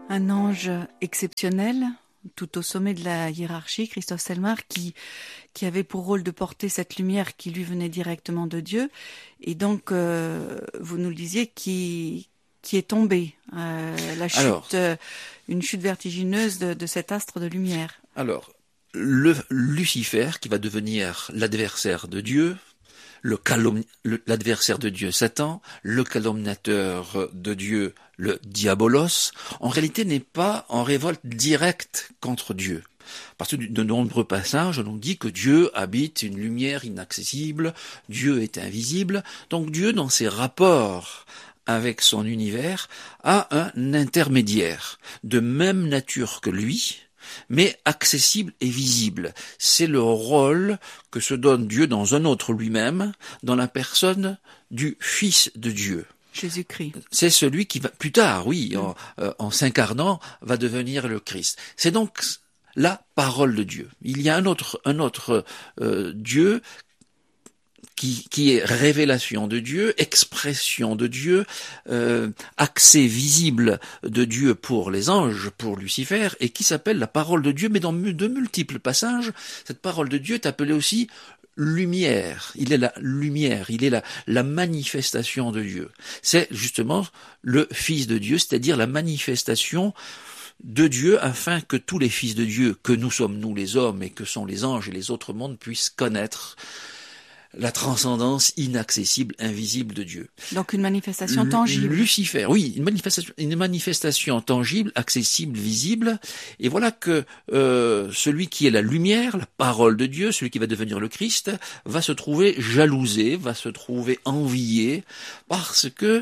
Un ange exceptionnel, tout au sommet de la hiérarchie, Christophe Selmar, qui avait pour rôle de porter cette lumière qui lui venait directement de Dieu. Et donc, vous nous le disiez, qui est tombé. La chute, une chute vertigineuse de cet astre de lumière. Alors, Lucifer, qui va devenir l'adversaire de Dieu, l'adversaire de Dieu, Satan, le calomniateur de Dieu, le diabolos, en réalité n'est pas en révolte directe contre Dieu. Parce que de nombreux passages, on nous dit que Dieu habite une lumière inaccessible, Dieu est invisible, donc Dieu, dans ses rapports avec son univers, a un intermédiaire de même nature que lui, mais accessible et visible. C'est le rôle que se donne Dieu dans un autre lui-même, dans la personne du Fils de Dieu. Jésus-Christ. C'est celui qui va, plus tard, oui, en s'incarnant, va devenir le Christ. C'est donc la parole de Dieu. Il y a un autre Dieu qui est révélation de Dieu, expression de Dieu, accès visible de Dieu pour les anges, pour Lucifer, et qui s'appelle la parole de Dieu, mais dans de multiples passages, cette parole de Dieu est appelée aussi lumière. Il est la lumière, il est la manifestation de Dieu. C'est justement le Fils de Dieu, c'est-à-dire la manifestation de Dieu, afin que tous les fils de Dieu, que nous sommes nous les hommes, et que sont les anges et les autres mondes, puissent connaître la transcendance inaccessible, invisible de Dieu. Donc une manifestation tangible. Lucifer, oui, une manifestation tangible, accessible, visible. Et voilà que celui qui est la lumière, la parole de Dieu, celui qui va devenir le Christ, va se trouver jalousé, va se trouver envié, parce que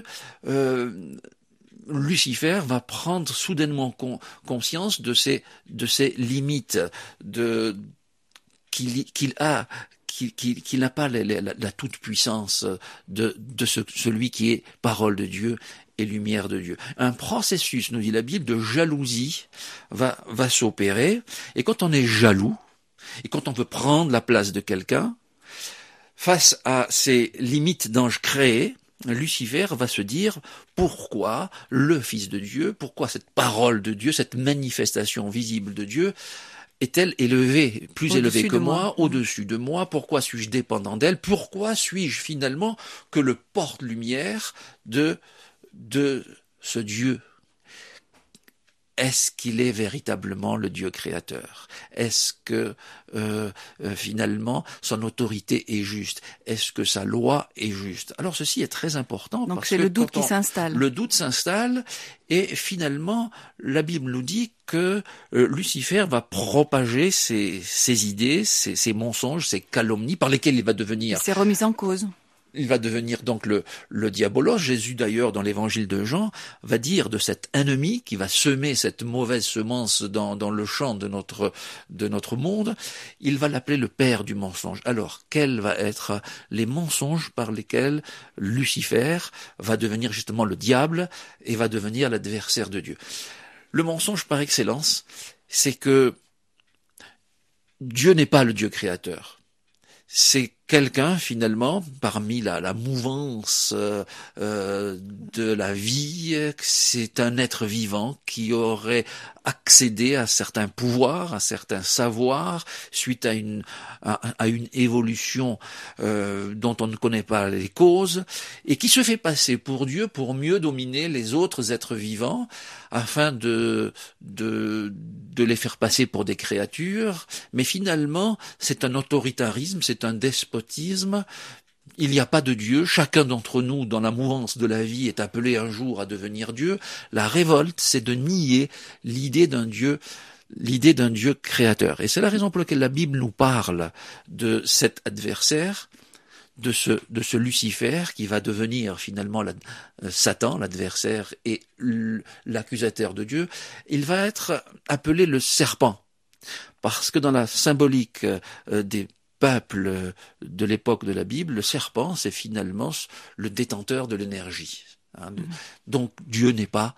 Lucifer va prendre soudainement conscience de ses limites, qu'il n'a pas la toute-puissance de celui qui est parole de Dieu et lumière de Dieu. Un processus, nous dit la Bible, de jalousie va s'opérer, et quand on est jaloux, et quand on veut prendre la place de quelqu'un, face à ces limites d'ange créé, Lucifer va se dire pourquoi le Fils de Dieu, pourquoi cette parole de Dieu, cette manifestation visible de Dieu, est-elle élevée, plus élevée que moi, au-dessus de moi? Pourquoi suis-je dépendant d'elle? Pourquoi suis-je finalement que le porte-lumière de ce Dieu? Est-ce qu'il est véritablement le Dieu créateur? Est-ce que finalement son autorité est juste? Est-ce que sa loi est juste? Alors ceci est très important. Donc parce c'est que le doute qui s'installe. Le doute s'installe, et finalement la Bible nous dit que Lucifer va propager ses idées, ses mensonges, ses calomnies, par lesquelles il va devenir... C'est remis en cause. Il va devenir donc le diabolos. Jésus d'ailleurs dans l'évangile de Jean va dire de cet ennemi qui va semer cette mauvaise semence dans le champ de notre monde, il va l'appeler le père du mensonge. Alors quels vont être les mensonges par lesquels Lucifer va devenir justement le diable et va devenir l'adversaire de Dieu? Le mensonge par excellence, c'est que Dieu n'est pas le Dieu créateur. C'est quelqu'un finalement parmi la mouvance de la vie, c'est un être vivant qui aurait accédé à certains pouvoirs, à certains savoirs suite à une évolution dont on ne connaît pas les causes, et qui se fait passer pour Dieu pour mieux dominer les autres êtres vivants afin de les faire passer pour des créatures. Mais finalement c'est un autoritarisme, c'est un despotisme. Il n'y a pas de Dieu. Chacun d'entre nous, dans la mouvance de la vie, est appelé un jour à devenir Dieu. La révolte, c'est de nier l'idée d'un Dieu créateur. Et c'est la raison pour laquelle la Bible nous parle de cet adversaire, de ce Lucifer qui va devenir finalement Satan, l'adversaire et l'accusateur de Dieu. Il va être appelé le serpent, parce que dans la symbolique des peuple de l'époque de la Bible, le serpent, c'est finalement le détenteur de l'énergie. Donc Dieu n'est pas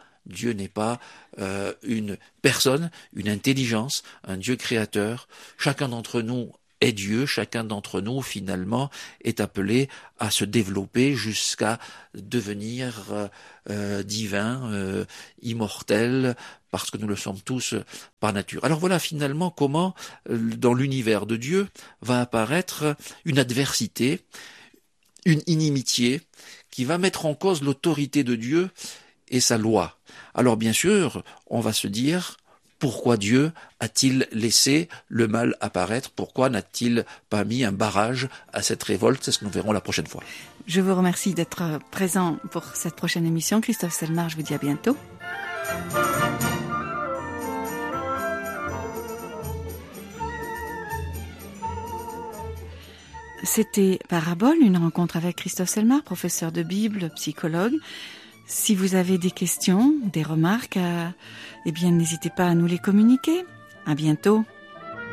une personne, une intelligence, un Dieu créateur. Chacun d'entre nous est Dieu. Chacun d'entre nous, finalement, est appelé à se développer jusqu'à devenir divin, immortel, parce que nous le sommes tous par nature. Alors voilà finalement comment, dans l'univers de Dieu, va apparaître une adversité, une inimitié, qui va mettre en cause l'autorité de Dieu et sa loi. Alors bien sûr, on va se dire, pourquoi Dieu a-t-il laissé le mal apparaître? Pourquoi n'a-t-il pas mis un barrage à cette révolte? C'est ce que nous verrons la prochaine fois. Je vous remercie d'être présent pour cette prochaine émission. Christophe Selmar, je vous dis à bientôt. C'était Parabole, une rencontre avec Christophe Selmar, professeur de Bible, psychologue. Si vous avez des questions, des remarques, eh bien, n'hésitez pas à nous les communiquer. À bientôt.